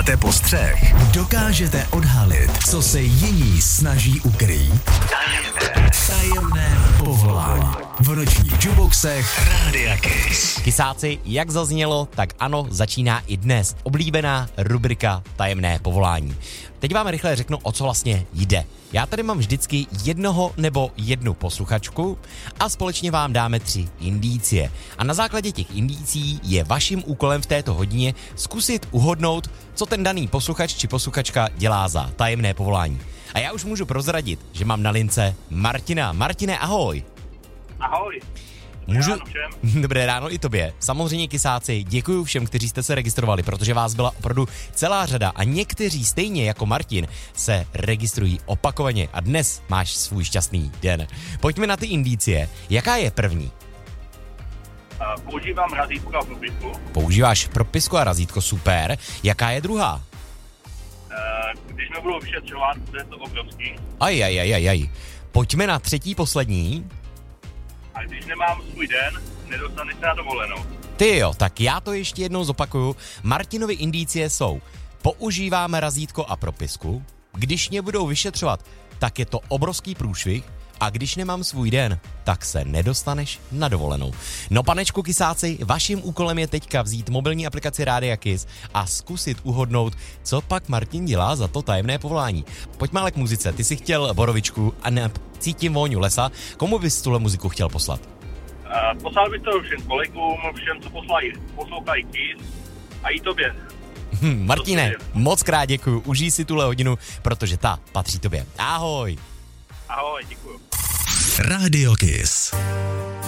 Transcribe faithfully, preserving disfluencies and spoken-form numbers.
Máte postřeh? Dokážete odhalit, co se jiní snaží ukrýt? Tajemné, tajemné povolání. V nočních juboxech Rádia Kiss. Kysáci, jak zaznělo, tak ano, začíná i dnes oblíbená rubrika Tajemné povolání. Teď vám rychle řeknu, o co vlastně jde. Já tady mám vždycky jednoho nebo jednu posluchačku a společně vám dáme tři indicie. A na základě těch indicí je vaším úkolem v této hodině zkusit uhodnout, co ten daný posluchač či posluchačka dělá za tajemné povolání. A já už můžu prozradit, že mám na lince Martina. Martine, ahoj. Ahoj. Můžu... Ráno všem. Dobré ráno i tobě. Samozřejmě, Kysáci, děkuji všem, kteří jste se registrovali, protože vás byla opravdu celá řada a někteří stejně jako Martin se registrují opakovaně a dnes máš svůj šťastný den. Pojďme na ty indicie. Jaká je první? Uh, používám razítko a propisku. Používáš propisku a razítko, super. Jaká je druhá? Uh, když mě budou vyšetřovat, to je to obrovský. Aj, aj, aj, aj, aj. Pojďme na třetí, poslední. A když nemám svůj den, nedostaneš se na dovolenou. Ty jo, tak já to ještě jednou zopakuju. Martinovi indicie jsou: používáme razítko a propisku, když mě budou vyšetřovat, tak je to obrovský průšvih, a když nemám svůj den, tak se nedostaneš na dovolenou. No panečku Kysáci, vaším úkolem je teďka vzít mobilní aplikaci Rádia Kiss a zkusit uhodnout, co pak Martin dělá za to tajemné povolání. Pojďme ale k muzice. Ty jsi chtěl borovičku a ne, cítím vůňu lesa. Komu bys tuhle muziku chtěl poslat? Uh, poslal bych to všem kolegům, všem, co poslají, poslouchají Kiss a i tobě. Hm, Martine, moc krát děkuju. Užij si tuhle hodinu, protože ta patří tobě. Ahoj. Ahoj, děkuju. Rádio Kiss.